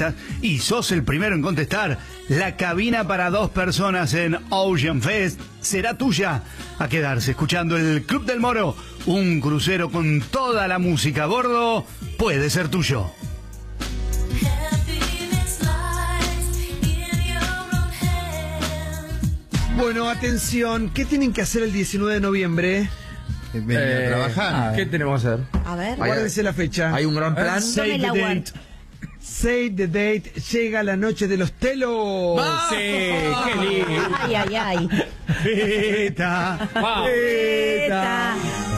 propuestas y sos el primero en contestar, la cabina para 2 personas en Ocean Fest será tuya. A quedarse escuchando el Club del Moro, un crucero con toda la música a bordo, puede ser tuyo. Bueno, atención, ¿qué tienen que hacer el 19 de noviembre? Venir a trabajar. ¿Qué tenemos que hacer? A ver. Guárdense la fecha. ¿Hay un gran plan? Tome la guardia. Save the date, llega la noche de los telos. Sí, qué lindo. Ay, ay, ay. Feta, Feta,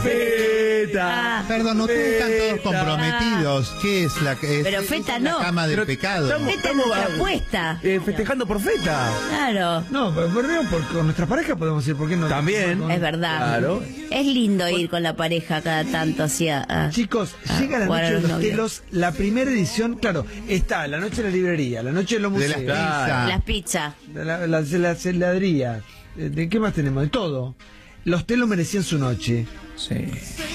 feta. Perdón, ustedes están todos comprometidos. ¿Qué es la que Pero es Feta la no. cama del pecado? Feta es nuestra apuesta. Festejando por Feta. Claro. No, pero con nuestra pareja podemos ir, ¿por qué no? También. Con- Es verdad. Claro. Es lindo ir con la pareja cada tanto hacia. Chicos, llega la jugar noche a de los novios. telos, la primera edición, claro, está la noche de la librería, la noche de los De museos, las pizzas. Las pizzas. la heladería, ¿de qué más tenemos? De todo. Los telos merecían su noche. Sí.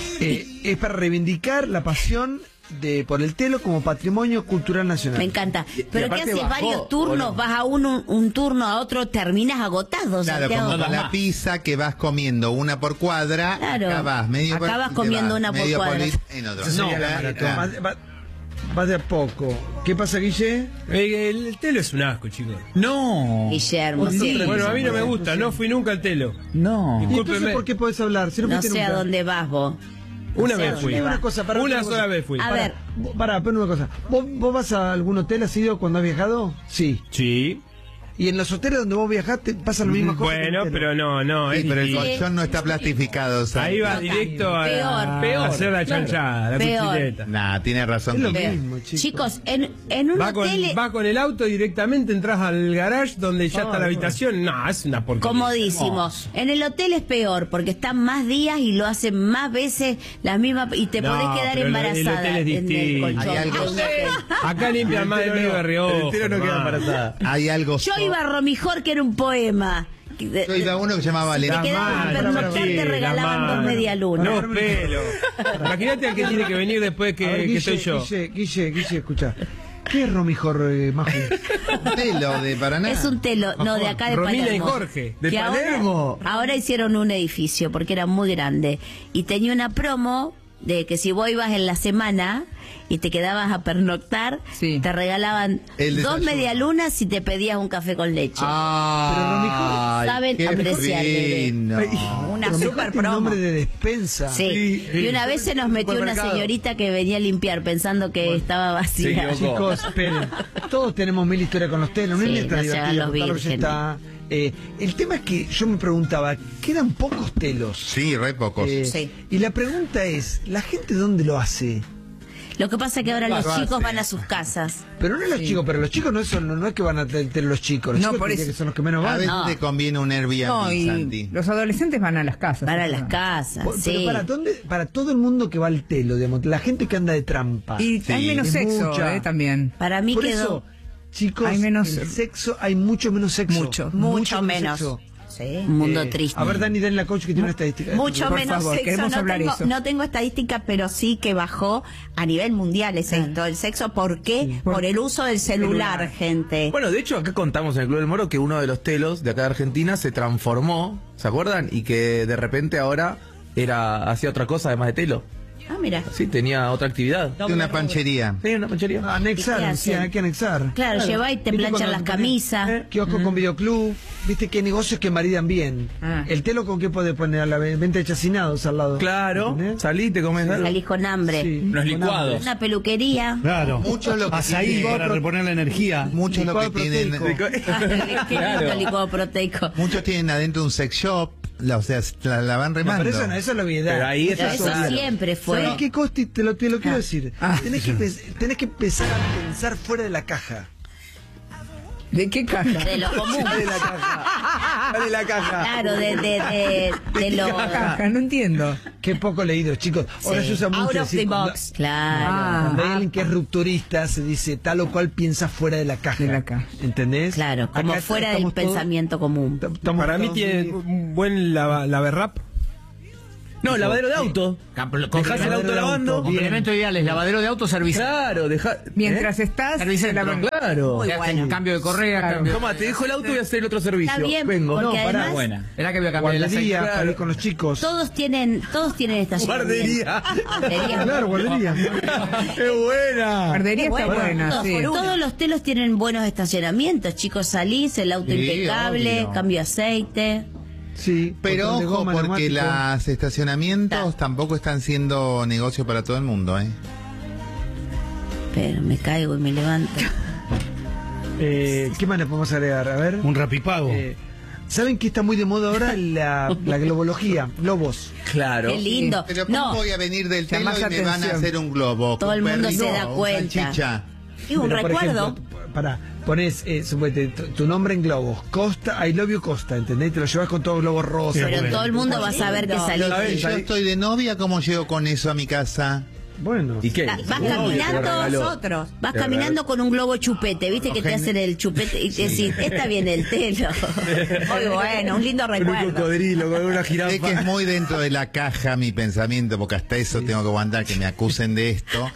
Es para reivindicar la pasión por el telo como patrimonio cultural nacional. Me encanta. Pero ¿qué aparte haces? bajó, Varios ¿o turnos, no? vas a un turno, a otro, terminas agotado. Claro, Santiago. como con la pizza que vas comiendo una por cuadra, Claro. acá vas medio Acá por- vas y te comiendo vas una por medio cuadra. en otro. No, sería la maratón. maratón. Va de a poco. ¿Qué pasa, Guille? El telo es un asco, chicos. No. Guillermo, sí. Bueno, a mí no me gusta, no fui nunca al telo. No. ¿Y entonces Discúlpeme. por qué podés hablar? Si no, No fuiste sé a nunca. dónde vas vos. Una No sé vez a fui. dónde vas. Una cosa, para Una una sola cosa. vez fui. A ver, Pará, una cosa. ¿Vos vas a algún hotel, has ido cuando has viajado? Sí. Sí. ¿Y en los hoteles donde vos viajaste pasan las mismas cosas? Bueno, pero no, Sí, es pero el distinto. colchón no está plastificado. ¿sabes? Ahí va directo a Peor. hacer la chanchada, la Peor. cuchilleta. Nah, tiene razón. Es lo Guille. mismo, chicos. chicos, en un Va hotel con el auto directamente, entras al garage donde ya está la habitación. No, es una porquería. comodísimo. En el hotel es peor porque están más días y lo hacen más veces las mismas y te No, podés quedar pero el embarazada hotel es en el distinto. colchón. Hay algo- de un hotel. Acá limpian más de medio de reojo. El telo no queda embarazada. Hay algo. Yo iba a Romijor, que era un poema. Yo iba a uno que se llamaba Si te Valentín. quedabas a pernoctar, te regalaban 2 medialunas. No, pelo. Imagínate al que tiene que venir después A ver, que Guille, estoy yo. Guille, escucha. ¿Qué es Romijor, Maju? Telo de Paraná. Es un telo, no, de acá de Romina Palermo. y Jorge. ¿De Que Palermo? Ahora hicieron un edificio porque era muy grande. Y tenía una promo de que si vos ibas en la semana y te quedabas a pernoctar, Sí. te regalaban El 2 desayuno. medialunas si te pedías un café con leche. Ah, Saben qué apreciar, bebé. fino. Una Pero super fíjate el promo. nombre de despensa. Sí. Y una vez se nos metió una Supermercado. señorita que venía a limpiar pensando que estaba vacía. Sí, Chicos, esperen. Todos tenemos mil historias con los telos. No Sí, es tan no se hagan divertido. los contarlo, ya vírgenes. está. El tema es que yo me preguntaba, ¿quedan pocos telos? Sí, re pocos. Sí. Y la pregunta es, ¿la gente dónde lo hace? Lo que pasa es que ahora los Lo chicos hace. van a sus casas. Pero no los chicos, pero los chicos no es que van a tener los chicos. Los No, chicos por tendrían eso. que son los que menos A van. veces No. te conviene un Airbnb, No, y Santi. los adolescentes van a las casas. Van a las casas, Pero sí. para todo el mundo que va al telo, digamos, la gente que anda de trampa. Y hay menos Es sexo, mucha. también. Para mí Por quedó eso, chicos, Hay menos- el sexo, hay mucho menos sexo. Mucho menos. sexo. un mundo triste. A ver, Dani la coach que tiene una estadística. Mucho Por menos favor, sexo, queremos hablar eso. no tengo estadística, pero sí que bajó a nivel mundial esto, el sexo. ¿Por qué? Por el uso del celular, gente. Bueno, de hecho, acá contamos en el Club del Moro que uno de los telos de acá de Argentina se transformó, ¿se acuerdan? Y que de repente ahora hacía otra cosa además de telo. Ah, mira. Sí, tenía otra actividad. De una panchería. Sí, una panchería. Anexar, ¿Y qué sí, hacen? hay que anexar. Claro, lleva y te ¿Viste planchan cuando las ponen, camisas. Kiosco con videoclub, viste qué negocios que maridan bien. Ah. El telo con qué puede poner a la venta de chacinados al lado. Claro, ¿Entendés? salí, te comes algo. Salís con hambre. Sí, Unos con licuados. hambre. Una peluquería. Claro. Mucho lo que Azaí tiene- para reponer la energía. Muchos lo que Licuado tienen, proteico. Qué lindo licuado proteico. muchos tienen adentro un sex shop, o sea, la van No, remando. pero eso es la obviedad. Pero ahí Pero eso claro. siempre fue. ¿Sabes qué, Costi? Te lo quiero decir. Ah. Tenés que empezar a pensar fuera de la caja. ¿De qué caja? De lo común. Dale la caja. Dale la caja. Claro, de lo. ¿Qué caja? No entiendo. Qué poco leído, chicos. Ahora Sí. se usa mucho Out of decir the cuando- box. Claro. Cuando hay alguien que es rupturista, se dice tal o cual piensa fuera de la caja. De la caja. ¿Entendés? Claro, como Acá fuera del estamos todos- pensamiento común. estamos Para mí todos tiene muy- un buen lava rap. No, lavadero de auto. Dejás el auto lavando. Complemento ideal es lavadero de auto, servicio. Claro, Mientras estás... Servicentro. Claro. Muy bueno. Cambio de correa, Claro. cambio. Toma, te dejo el auto y voy a hacer el otro servicio. Está bien, Vengo. porque No, pará. además Buena. Era que voy a cambiar el aceite. Guardería, claro. para ir con los chicos. todos tienen estacionamiento. Guardería. Guardería. Claro, guardería. ¡Qué buena! Guardería está Bueno, buena, Todos, sí. todos los telos tienen buenos estacionamientos, chicos, salís, el auto Sí, impecable, obvio. cambio de aceite. Sí, Pero botón de ojo, goma, porque neumático. los estacionamientos tampoco están siendo negocio para todo el mundo, ¿eh? Pero me caigo y me levanto. ¿Qué más le podemos agregar? A ver. Un rapipago. ¿Saben que está muy de moda ahora la globología? Globos. Claro. Qué lindo. Pero ¿cómo No, voy a venir del telo Llamás y me van a atención. hacer un globo? Todo el con mundo perrito, se da un cuenta. salchicha? y un Pero, por recuerdo. ejemplo, pones suponete, tu nombre en globos. Costa, I love you Costa, ¿entendés? Te lo llevas con todo globo rosa. Pero todo el mundo va a saber que Si saliste. yo estoy de novia, ¿cómo llego con eso a mi casa? Bueno. ¿Y qué? Vas Obvio, te lo caminando regaló. nosotros. Vas caminando con un globo chupete, viste que te hacen el chupete y te decís, está bien el telo. Muy bueno, un lindo Con un recuerdo. cocodrilo, con una Es que es jirafa. muy dentro de la caja mi pensamiento, porque hasta eso tengo que aguantar que me acusen de esto.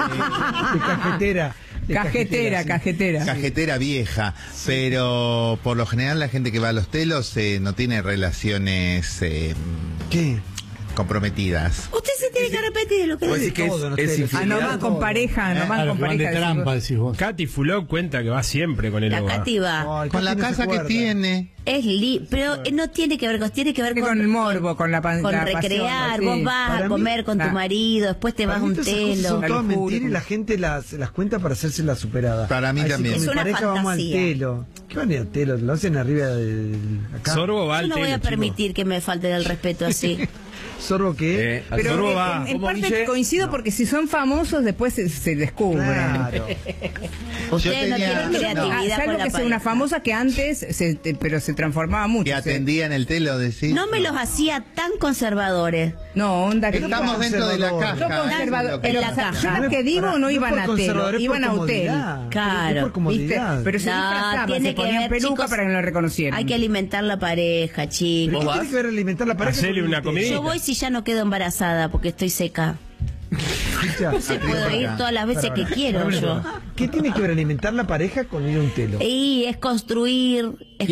De cajetera. De Cajetera, sí. cajetera. Cajetera vieja, pero por lo general la gente que va a los telos no tiene relaciones ¿Qué? comprometidas. Usted se tiene que arrepentir de lo que Vos dice. decís que es, Todo, no es sé, infidelidad. Nomás con pareja, nomás Claro, con que van de pareja. trampa, decís vos. Katy Fulop cuenta que va siempre con el La hogar. Cati va. Ay, Con la Katy no se casa que acuerda. tiene. Es pero no tiene que ver Con el morbo, con la con la recrear. pasión, Vos sí. vas Para a mí- comer con tu Ah. marido, después te vas a Para mí un todas esas cosas telo. son todas La lujuria. mentiras y la gente las cuenta para hacerse la superada. Para mí Ay, sí, también. con Es mi una pareja vamos al fantasía. telo. ¿Qué van a ir al telo? Lo hacen arriba del... Acá. Sorbo va Yo al no voy telo, a chico. permitir que me falten el respeto así. ¿Sorbo qué? Pero Sorbo va. en Como parte Guille. coincido porque si son famosos después se descubren. Claro. Ustedes no tenía- tienen creatividad Salvo con la que sea una pareja. famosa que antes, pero se transformaba mucho. Que atendía en el telo, decís. No me los hacía tan conservadores. No, onda que Estamos dentro de la conservador. caja. No conservador. Lo que- En la O sea, caja. Yo lo que digo no Para- iban por a telo, conservador, es por iban a hotel. comodidad. Claro, Es por comodidad. ¿Viste? Pero se No, disfrazaban, tiene se que ponían ver, peluca chicos, para que no lo reconocieran. Hay que alimentar la pareja, ¿Pero chicos. qué vas? tiene que ver alimentar la pareja? Hacele con una el telo? comidita. Yo voy si ya no quedo embarazada porque estoy seca. Escucha, Se puedo ir todas las veces que quiero yo. ¿Qué tiene que ver alimentar la pareja con ir a un telo? Y es construir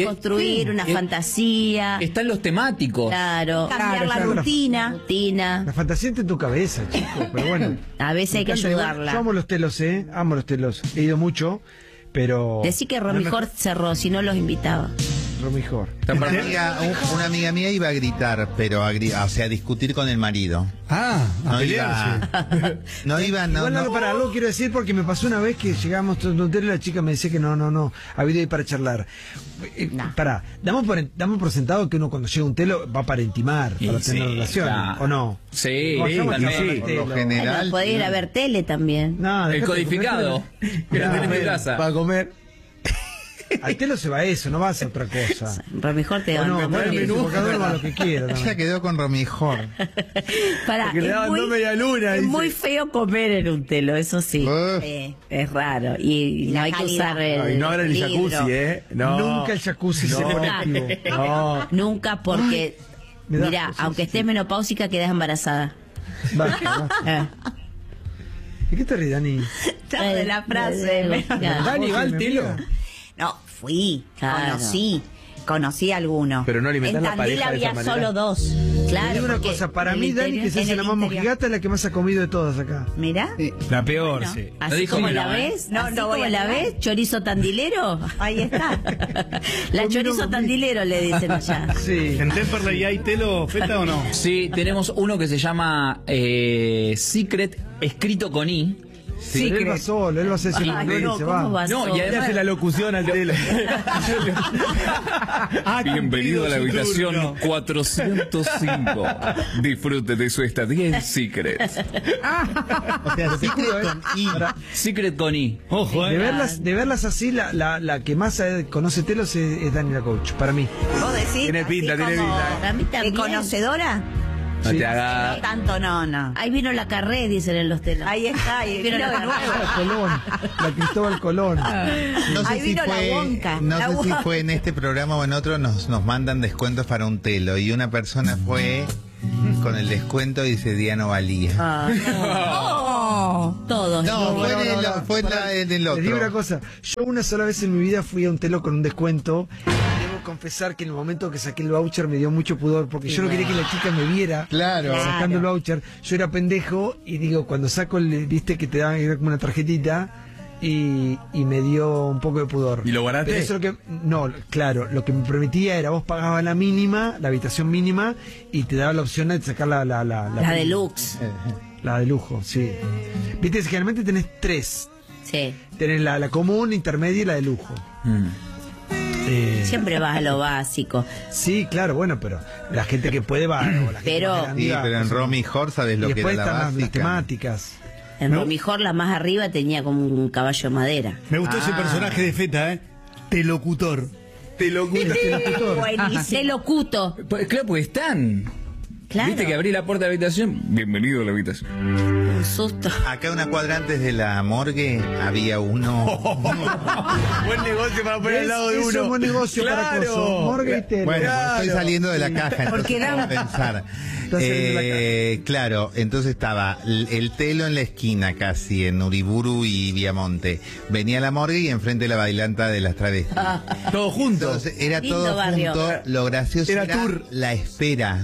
una fantasía. Están los temáticos. Claro. Cambiar la claro. rutina. Rutina. La fantasía está en tu cabeza, chico, pero bueno. A veces hay que Me encanta, igual, ayudarla. Yo amo los telos, amo los telos. He ido mucho, pero... Decí que Romijor cerró, si no los invitaba. Romijor. Una amiga mía iba a gritar, pero o sea, a discutir con el marido. Ah, a No pelearse. iba, no iba, no, Igual no. algo para algo quiero decir porque me pasó una vez que llegamos a un telo y la chica me decía que no, había ido para charlar. Pará, damos por sentado que uno cuando llega a un telo va para intimar, para Sí, tener relación, claro. ¿o no? Sí, Vayamos a también. charlar al Por telo. lo general. Bueno, podés ir a ver tele también. No, El dejate de codificado. comer. Que lo tenés en Bueno, casa. Para comer. Al telo se va eso, no vas a otra cosa. Romijor te O da no, una bueno, menú. porque cada uno va a lo que quiera. Ella también. quedó con Romijor. Pará, Porque le daban dos medialunas, es dice. muy feo comer en un telo, eso sí. Uf. Es raro. Y no La hay que calidad. usar el. Ay, no ahora el libro. jacuzzi, No. Nunca el jacuzzi se pone activo. No. Nunca porque. me da Mira, cosa, aunque sí, estés sí. menopáusica, quedas embarazada. Basta. Eh. ¿De qué te ríes, Dani? De la frase. Claro. Dani va al telo. No, fui, Claro. conocí a alguno. Pero no alimentás En la Tandil pareja de esa había manera. solo dos. Te Claro. digo una porque cosa, para en mí el Dani, interior- que se en hace el la más interior. mojigata, es la que más ha comido de todas acá. Mira. La peor, sí. Así dijo como que la no, ves, No, así no voy como a la negar. ves, chorizo tandilero. Ahí está. La chorizo tandilero le dicen allá. Sí. ¿En Temperley hay telo, Feta, o no? Sí, tenemos uno que se llama Secret, escrito con I. Sí, él va solo, él va a hacer ese Ay, papel no, y se ¿cómo va. vas No, solo? y además Hace la locución al telo. Bienvenido a la habitación 405. Disfrute de su estadía en Secret. O sea, secret con I. Secret con I. Ojo, De verlas así, la que más conoce telos es Daniela Coach, para mí. ¿Vos decís? Tiene así pinta, tiene como pinta. A mí también. ¿Conocedora? No Sí. te No hagas. tanto, no. Ahí vino la carré, dicen en los telos. Ahí está, ahí Vino vino la de nuevo. Colón, la Cristóbal Colón. No sé Ahí si vino la fue, Wonka. no La sé si Wonka. fue en este programa o en otro, nos mandan descuentos para un telo y una persona fue con el descuento y ese día no valía. Todos. No, fue en el otro. Les digo una cosa, yo una sola vez en mi vida fui a un telo con un descuento. Debo confesar que en el momento que saqué el voucher me dio mucho pudor, porque yo no quería que la chica me viera sacando el voucher. Yo era pendejo y digo, cuando saco viste que te daban como una tarjetita, y me dio un poco de pudor. ¿Y lo guardaste? Pero eso claro, lo que me permitía era, vos pagabas la mínima, la habitación mínima, y te daba la opción de sacar la deluxe. La de lujo, sí. Viste, generalmente tenés 3. Sí. Tenés la común, intermedia y la de lujo. Siempre vas a lo básico. Sí, claro, bueno, pero la gente que puede va. Pero en Romy Hor sabes lo que era la básica. Después están las temáticas. En Romijor, la más arriba, tenía como un caballo de madera. Me gustó ese personaje de Feta, Telocutor. Buenísimo. Telocuto. Claro, pues están. Claro. Viste que abrí la puerta de la habitación. Bienvenido a la habitación. Un susto. Acá una cuadra antes de la morgue había uno. Buen negocio para poner al lado de uno. Es un buen negocio para coso. Morgue y telo. Bueno, estoy saliendo de la caja, entonces puedo pensar. Claro, entonces estaba el telo en la esquina casi, en Uriburu y Viamonte. Venía la morgue y enfrente la bailanta de las travestis. Todo junto. Entonces era Lindo todo barrio. junto. Lo gracioso Era era tour. la espera.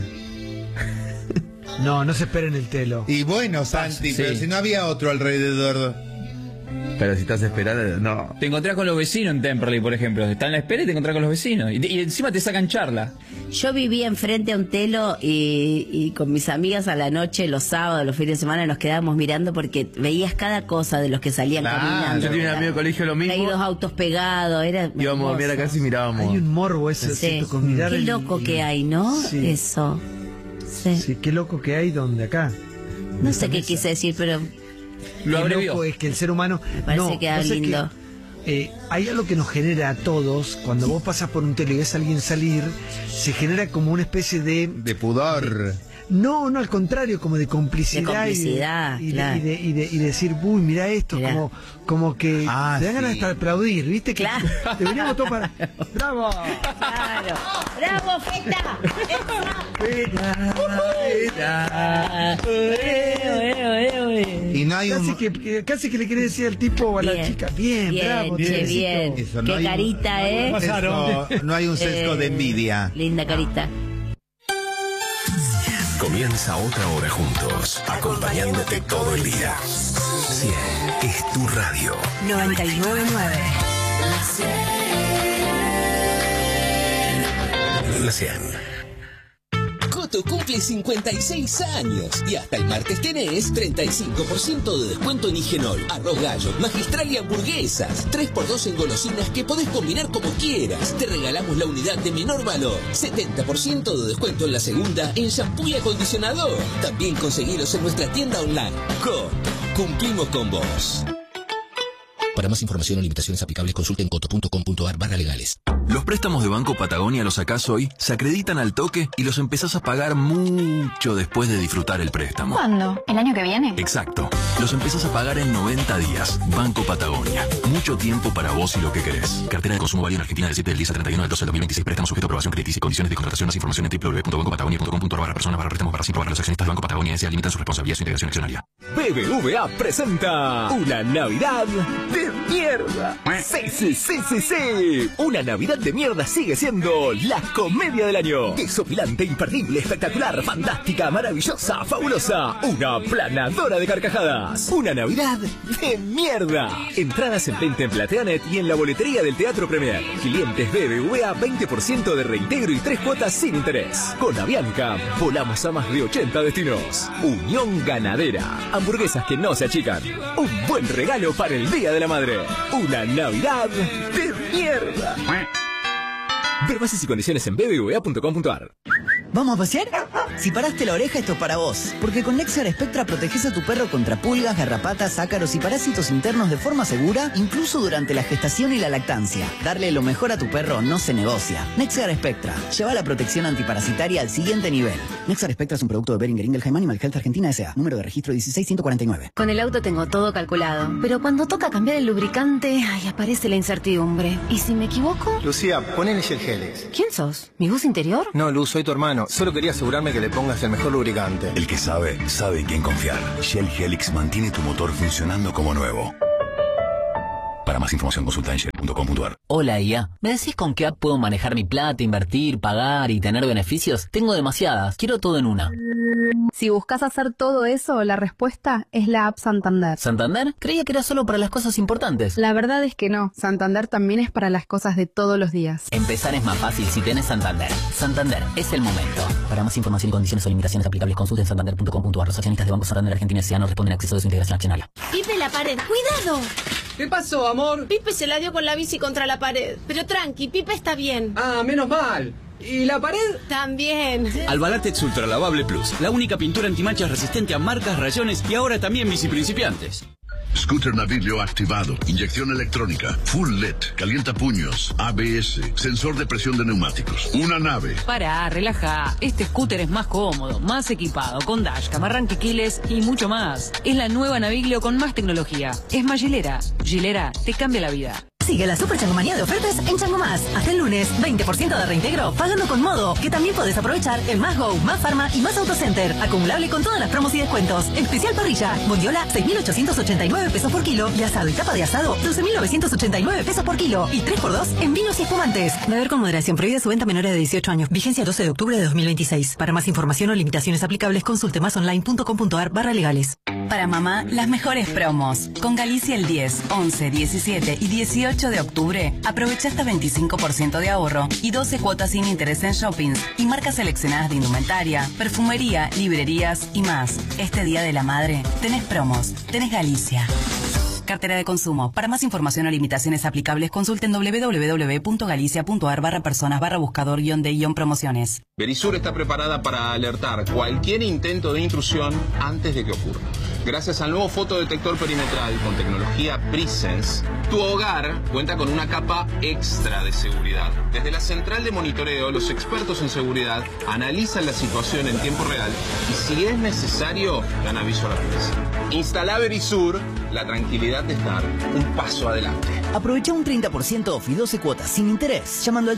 No se esperen el telo. Y bueno, Santi, pero si no había otro alrededor. Pero si estás esperando, no. Te encontrás con los vecinos en Temperley, por ejemplo. Estás en la espera y te encontrás con los vecinos. Y encima te sacan charla. Yo vivía enfrente a un telo y con mis amigas a la noche, los sábados, los fines de semana, nos quedábamos mirando porque veías cada cosa de los que salían caminando. Yo tenía un amigo de colegio lo mismo. Hay 2 autos pegados. Íbamos a mirar acá y mirábamos. Hay un morbo ese, Sí. con mirar Qué loco que hay, ¿no? Sí. Eso. Sí. Sí, qué loco que hay donde acá. No sé qué quise decir, pero Lo Qué abrevió. loco es que el ser humano... me parece que es lindo. Hay algo que nos genera a todos, cuando vos pasas por un telo y ves a alguien salir, se genera como una especie de pudor. No, al contrario, como de complicidad. De complicidad, claro. y de decir, uy, mira esto, como que te dan ganas de aplaudir, ¿viste? Que Claro. te veníamos todos para... ¡Bravo! Claro. ¡Bravo, Feta! Y no hay Casi que le querés decir al tipo o a la chica, bien, bravo, qué chiquecito. bien. Eso, no Qué hay carita, no hay un sesgo de envidia. Linda carita. Comienza otra hora juntos, acompañándote todo el día. 100 es tu radio. 99.9. La 100. Coto cumple 56 años y hasta el martes tenés 35% de descuento en Higenol, arroz gallo, magistral y hamburguesas. 3x2 en golosinas que podés combinar como quieras. Te regalamos la unidad de menor valor. 70% de descuento en la segunda en shampoo y acondicionador. También conseguilos en nuestra tienda online. Coto, cumplimos con vos. Para más información o limitaciones aplicables, consulten coto.com.ar/legales. Los préstamos de Banco Patagonia los sacás hoy, se acreditan al toque y los empezás a pagar mucho después de disfrutar el préstamo. ¿Cuándo? ¿El año que viene? Exacto. Los empezás a pagar en 90 días. Banco Patagonia. Mucho tiempo para vos y lo que querés. Cartera de consumo válida en Argentina del 7 del 10 al 31 del 12 del 2026. Préstamo sujeto a aprobación crediticia y condiciones de contratación. Más información en www.bancopatagonia.com.ar/persona/préstamos para préstamos Banco Patagonia S.A. limitan su responsabilidad y su integración accionaria. BBVA presenta una Navidad de mierda. Sí. Una Navidad de mierda sigue siendo la comedia del año. Desopilante, imperdible, espectacular, fantástica, maravillosa, fabulosa. Una planadora de carcajadas. Una Navidad de mierda. Entradas en venta en Plateanet y en la boletería del Teatro Premier. Clientes BBVA, 20% de reintegro y 3 cuotas sin interés. Con Avianca, volamos a más de 80 destinos. Unión Ganadera. Hamburguesas que no se achican. Un buen regalo para el Día de la Madre. Una Navidad de mierda. Ver bases y condiciones en bbva.com.ar. ¿Vamos a pasear? Si paraste la oreja, esto es para vos. Porque con Nexar Spectra proteges a tu perro contra pulgas, garrapatas, ácaros y parásitos internos de forma segura, incluso durante la gestación y la lactancia. Darle lo mejor a tu perro no se negocia. Nexar Spectra. Lleva la protección antiparasitaria al siguiente nivel. Nexar Spectra es un producto de Boehringer Ingelheim Animal Health Argentina S.A. Número de registro 16149. Con el auto tengo todo calculado. Pero cuando toca cambiar el lubricante, aparece la incertidumbre. ¿Y si me equivoco? Lucía, ponele Shell Helix. ¿Quién sos? ¿Mi voz interior? No, Luz, soy tu hermano. Solo quería asegurarme que que le pongas el mejor lubricante. El que sabe, sabe en quién confiar. Shell Helix mantiene tu motor funcionando como nuevo. Para más información consulta en shell.com.ar. Hola IA, ¿me decís con qué app puedo manejar mi plata, invertir, pagar y tener beneficios? Tengo demasiadas, quiero todo en una. Si buscas hacer todo eso, la respuesta es la app Santander. ¿Santander? Creía que era solo para las cosas importantes. La verdad es que no, Santander también es para las cosas de todos los días. Empezar es más fácil si tenés Santander. Santander, es el momento. Para más información y condiciones o limitaciones aplicables, consulten santander.com.ar. Los accionistas de Banco Santander Argentina S.A. no responden a acceso de su integración accionaria. Pipe, la pared. ¡Cuidado! ¿Qué pasó, amor? Pipe se la dio con la bici contra la pared. Pero tranqui, Pipe está bien. Ah, menos mal. ¿Y la pared? También. Albalatex Ultra Lavable Plus, la única pintura antimanchas resistente a marcas, rayones y ahora también bici principiantes. Scooter Navilio activado, inyección electrónica, full LED, calienta puños, ABS, sensor de presión de neumáticos. Una nave. Pará, relaja. Este scooter es más cómodo, más equipado, con dashcam, arranquequiles y mucho más. Es la nueva Naviglio con más tecnología. Es más Gilera. Gilera te cambia la vida. Sigue la super changomanía de ofertas en Chango Más. Hasta el lunes, 20% de reintegro, pagando con Modo, que también podés aprovechar en Más Go, Más Pharma y Más Autocenter. Acumulable con todas las promos y descuentos. Especial parrilla, bondiola, 6.889 pesos por kilo. Y asado y tapa de asado, 12.989 pesos por kilo. Y 3x2 en vinos y espumantes. Beber con moderación, prohibida su venta a menores de 18 años. Vigencia 12 de octubre de 2026. Para más información o limitaciones aplicables, consulte masonline.com.ar/legales. Para mamá, las mejores promos. Con Galicia el 10, 11, 17 y 18 de octubre, aprovecha hasta 25% de ahorro y 12 cuotas sin interés en shoppings y marcas seleccionadas de indumentaria, perfumería, librerías y más. Este Día de la Madre, tenés promos, tenés Galicia. Cartera de consumo. Para más información o limitaciones aplicables, consulten www.galicia.ar/personas/buscador-de-promociones. Verisur está preparada para alertar cualquier intento de intrusión antes de que ocurra. Gracias al nuevo fotodetector perimetral con tecnología Presence, tu hogar cuenta con una capa extra de seguridad. Desde la central de monitoreo, los expertos en seguridad analizan la situación en tiempo real y si es necesario, dan aviso a la policía. Instala Verisur, la tranquilidad de estar un paso adelante. Aprovecha un 30% off y 12 cuotas sin interés, llamando al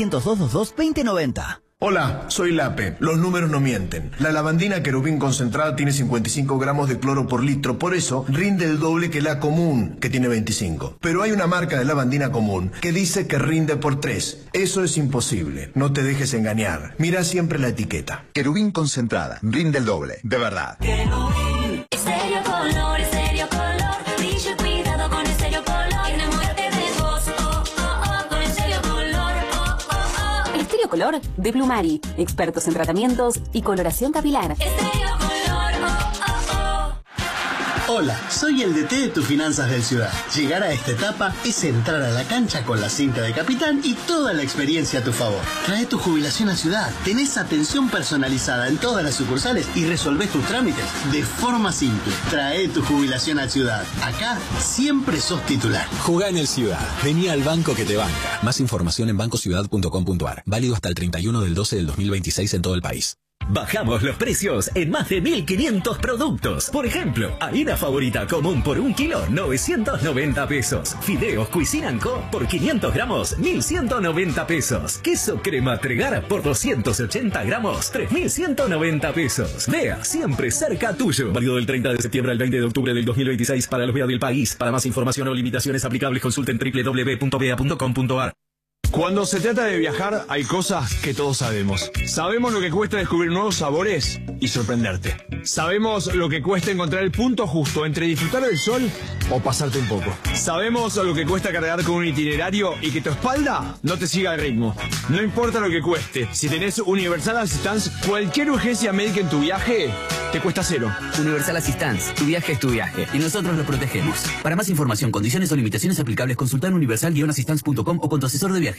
0800-222-2090. Hola, soy Lape. Los números no mienten. La lavandina Querubín concentrada tiene 55 gramos de cloro por litro, por eso rinde el doble que la común, que tiene 25. Pero hay una marca de lavandina común que dice que rinde por 3. Eso es imposible. No te dejes engañar. Mira siempre la etiqueta. Querubín concentrada. Rinde el doble. De verdad. Querubín. Estéreo Color, Estéreo Color. Brillo y cuidado con Estéreo Color. Enamórate de vos, oh, oh, oh, con Estéreo Color, oh, oh, oh. Estéreo Color de Plumari, expertos en tratamientos y coloración capilar. Estéreo Color, oh, oh, oh. Hola, soy el DT de tus finanzas del Ciudad. Llegar a esta etapa es entrar a la cancha con la cinta de capitán y toda la experiencia a tu favor. Trae tu jubilación a Ciudad, tenés atención personalizada en todas las sucursales y resolvés tus trámites de forma simple. Trae tu jubilación a Ciudad. Acá siempre sos titular. Jugá en el Ciudad. Vení al banco que te banca. Más información en bancociudad.com.ar. Válido hasta el 31 del 12 del 2026 en todo el país. Bajamos los precios en más de 1.500 productos. Por ejemplo, harina favorita común por 1 kilo, 990 pesos. Fideos Cuisine & Co. por 500 gramos, 1.190 pesos. Queso crema Tregar por 280 gramos, 3.190 pesos. Vea, siempre cerca tuyo. Válido del 30 de septiembre al 20 de octubre del 2026 para los VEA del país. Para más información o limitaciones aplicables, consulten www.vea.com.ar. Cuando se trata de viajar, hay cosas que todos sabemos. Sabemos lo que cuesta descubrir nuevos sabores y sorprenderte. Sabemos lo que cuesta encontrar el punto justo entre disfrutar del sol o pasarte un poco. Sabemos lo que cuesta cargar con un itinerario y que tu espalda no te siga el ritmo. No importa lo que cueste, si tenés Universal Assistance, cualquier urgencia médica en tu viaje te cuesta cero. Universal Assistance, tu viaje es tu viaje y nosotros lo protegemos. Para más información, condiciones o limitaciones aplicables, consultar universal-assistance.com o con tu asesor de viaje.